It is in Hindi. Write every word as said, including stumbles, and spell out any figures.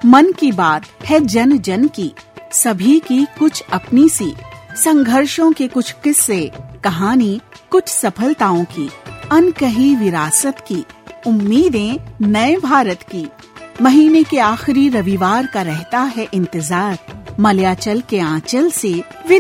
मन की बात है जन जन की, सभी की कुछ अपनी सी, संघर्षों के कुछ किस्से, कहानी कुछ सफलताओं की, अनकही विरासत की, उम्मीदें नए भारत की। महीने के आखिरी रविवार का रहता है इंतजार, मलयाचल के आंचल से